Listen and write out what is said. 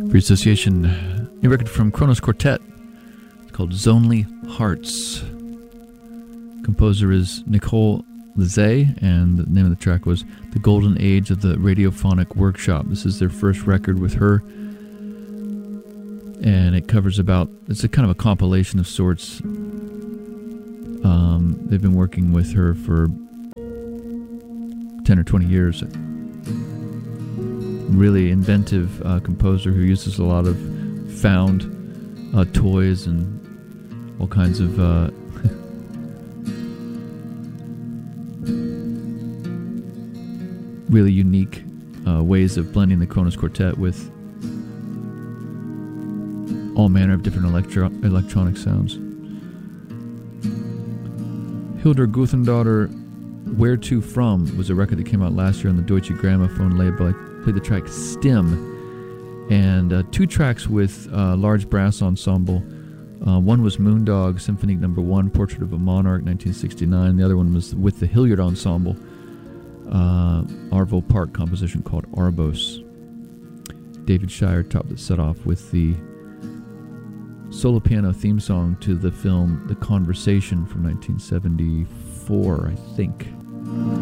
Free Association, new record from Kronos Quartet. It's called Zonely Hearts. Composer is Nicole Lizet, and the name of the track was The Golden Age of the Radiophonic Workshop. This is their first record with her, and it covers it's a kind of a compilation of sorts. They've been working with her for 10 or 20 years. Really inventive composer who uses a lot of found toys and all kinds of really unique ways of blending the Kronos Quartet with all manner of different electronic sounds. Hildur Guthendaughter, Where To From was a record that came out last year on the Deutsche Grammophon label. I played the track Stim, and 2 tracks with large brass ensemble. One was Moondog Symphony No. 1, Portrait of a Monarch, 1969. The other one was with the Hilliard Ensemble, Arvo Part composition called Arbos. David Shire topped the set off with the solo piano theme song to the film The Conversation from 1974, I think.